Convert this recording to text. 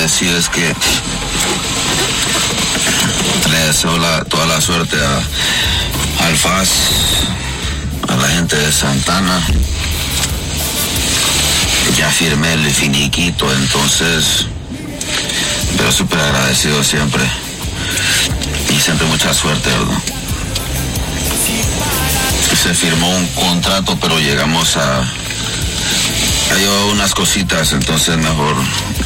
decir es que le deseo toda la suerte al FAS, a la gente de Santana. Ya firmé el finiquito, entonces, pero súper agradecido siempre. Y siempre mucha suerte, ¿verdad? Se firmó un contrato, pero llegamos a unas cositas, entonces mejor